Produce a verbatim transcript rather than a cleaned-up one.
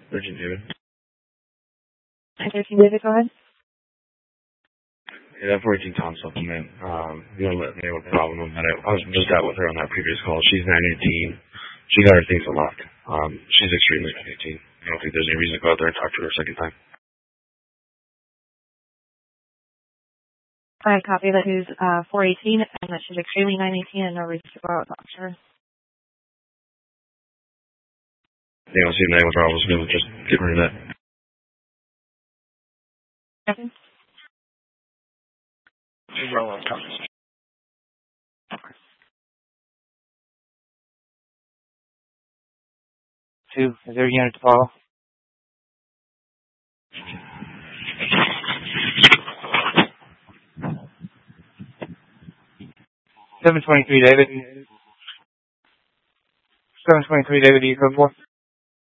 Urgent David. thirteen David, go ahead. Yeah, that fourteen Tom supplement. Um, you know, let me know what the problem about it. I was just out with her on that previous call. She's nine eighteen. She got her things unlocked. Um, she's extremely nine eighteen. I don't think there's any reason to go out there and talk to her a second time. I copy that who's uh, four eighteen and that she's extremely nine eighteen and no reason to go out and talk to her. Yeah, I'll see if anyone problems with just get rid of that. Okay. Two, is there a unit to follow? seven twenty-three, David. seven twenty-three, David, do you code for?